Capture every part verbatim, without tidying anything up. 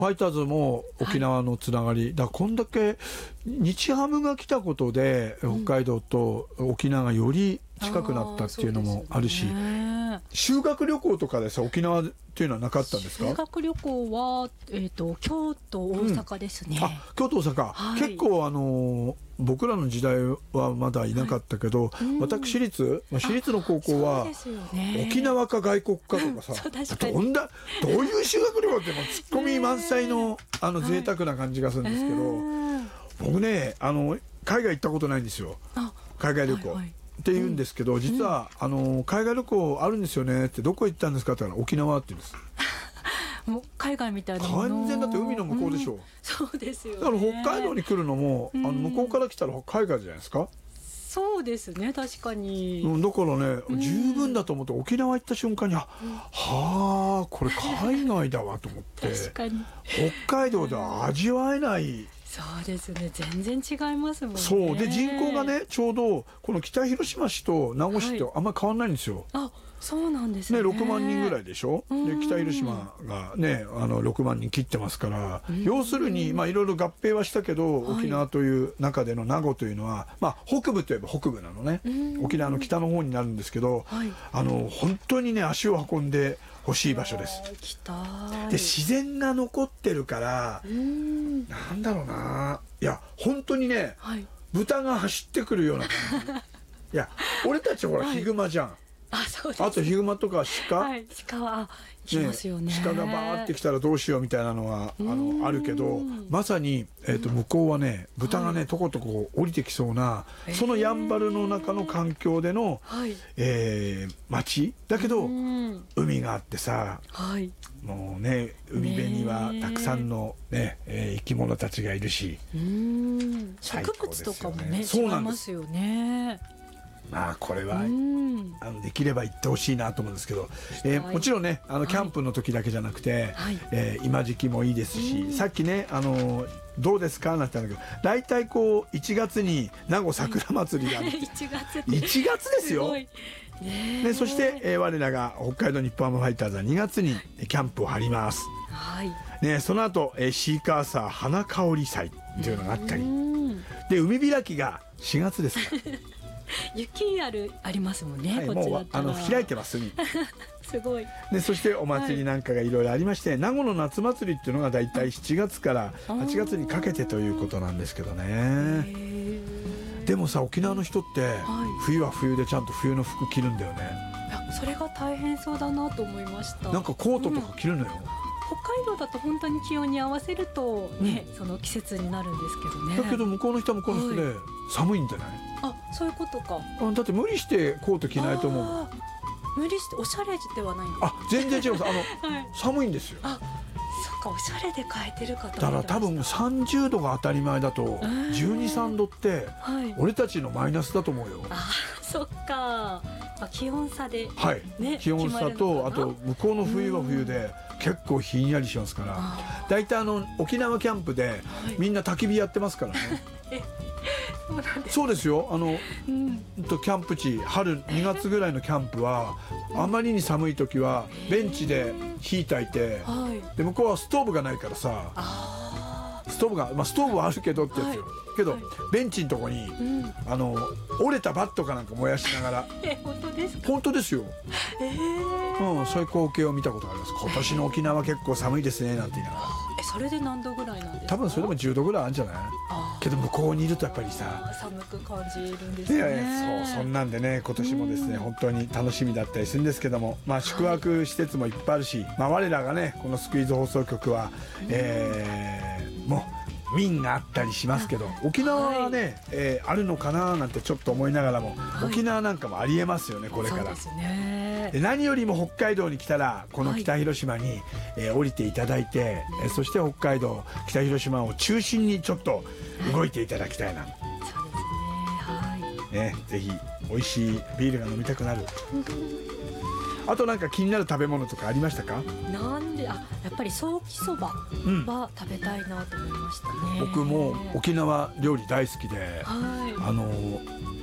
ファイターズも沖縄のつながり、はい、だからこんだけ日ハムが来たことで北海道と沖縄がより近くなったっていうのもあるし、修学旅行とかでさ沖縄っていうのはなかったんですか？ 修学旅行は、えーと、京都大阪ですね、 うん、あ京都大阪、はい、結構あのー、僕らの時代はまだいなかったけど、はい、私立、まあ、私立の高校は、ね、沖縄か外国かとかさどんなどういう修学旅行ってもツッコミ満載のあの贅沢な感じがするんですけど、はい、僕ねあの海外行ったことないんですよ、海外旅行、はいはいって言うんですけど、実は、うん、あの海外旅行あるんですよねってどこ行ったんですかって言ったら沖縄って言うんですもう海外みたいなもの完全だって海の向こうでしょ、うん、 そうですよね。 だから北海道に来るのも、うん、あの向こうから来たら海外じゃないですか。 そうですね確かに、 うん、だからね、うん、十分だと思って沖縄行った瞬間に、うん、はあこれ海外だわと思って確かに北海道では味わえない、うんそうですね全然違いますもんね。 そうで人口がねちょうどこの北広島市と名護市ってあんまり変わんないんですよ、 はい、あそうなんですね。 ねろくまんにんぐらいでしょ。で北広島がねあのろくまんにん切ってますから、要するにまあいろいろ合併はしたけど、はい、沖縄という中での名護というのはまあ北部といえば北部なのね、沖縄の北の方になるんですけど、はい、あの本当にね足を運んで欲しい場所です。で自然が残ってるからなんだろうないや本当にね、はい、豚が走ってくるような感じいや俺たちほら、はい、ヒグマじゃん。 あ, そうです、 あとヒグマとか鹿、 はい、鹿は来ますよね、 ね鹿がバーってきたらどうしようみたいなのはあのあるけどまさに、えー、と向こうはね豚がね、はい、とことこ降りてきそうなそのやんばるの中の環境での、はいえー、町だけど海があってさ、はい、もうね海辺にはたくさんの、ねえー、生き物たちがいるしうん植物とかもね違いますよね。 まあこれはあのできれば行ってほしいなと思うんですけど、えー、もちろんねあのキャンプの時だけじゃなくて、はいえー、今時期もいいですし、さっきねあのどうですかなんて言ったんだけど大体こういちがつに名護桜祭りがあるっていちがついちがつですよ。でそして、えー、我らが北海道日本ハムファイターズはにがつにキャンプを張ります、はいね、その後、えー、シーカーサー花香り祭というのがあったりで海開きがしがつですから雪あるありますもんね、はい、こっちだったらもうあの開いてます海すごいでそしてお祭りなんかがいろいろありまして、はい、名護の夏祭りっていうのがだいたいしちがつからはちがつにかけてということなんですけどね。でもさ沖縄の人って、はい、冬は冬でちゃんと冬の服着るんだよね。 いやそれが大変そうだなと思いました。 なんかコートとか着るのよ、うん、 北海道だと本当に気温に合わせるとね、うん、その季節になるんですけどね。 だけど向こうの人は向こうの人で寒いんじゃない、はい、 あそういうことか。 あだって無理してコート着ないと思う。 無理しておしゃれではないんですか。 あ全然違いますあの、はい、寒いんですよ。 あそっかおしゃれで変えてる方だから多分さんじゅうどが当たり前だとじゅうに、さんどって俺たちのマイナスだと思うよ。 あそっか気温差で、 はいね、気温差とあと向こうの冬は冬で結構ひんやりしますからだいたいあの沖縄キャンプでみんな焚き火やってますからね、はい、えそうなんです、ね、そうですよあの、うん、とキャンプ地春にがつぐらいのキャンプはあまりに寒い時はベンチで火焚いて、はい、で向こうはストーブがないからさあストーブが、まあ、ストーブはあるけどってやつよ、はい、けど、はい、ベンチのとこに、うん、あの折れたバットかなんか燃やしながらえ本当ですか。 本当ですよ、えーうん、そういう光景を見たことがあります。今年の沖縄結構寒いですねなんて言いながらえそれで何度ぐらいなんですか。 多分それでもじゅうどぐらいあるんじゃないけど向こうにいるとやっぱりさ寒く感じるんですね。いやいやそうそんなんでね今年もですね本当に楽しみだったりするんですけども、まあ、宿泊施設もいっぱいあるし、まあ、我らがねこのスクイーズ放送局は、えー、もう民があったりしますけど沖縄はね、はいえー、あるのかななんてちょっと思いながらも、はい、沖縄なんかもありえますよねこれから。そうですね。で何よりも北海道に来たらこの北広島に、はいえー、降りていただいて、はいえー、そして北海道北広島を中心にちょっと動いていただきたいな、はい、そうですね、はいね、ぜひ美味しいビールが飲みたくなるあとなんか気になる食べ物とかありましたか。 なんであやっぱりソーキそばは食べたいなと思いましたね、 うん、僕も沖縄料理大好きで、はい、あの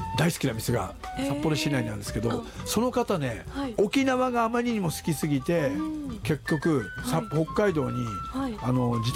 大好きな店が札幌市内にあるんですけど、 えーその方ね、 はい沖縄があまりにも好きすぎて、 うん結局、さはい北海道に、 はいあの自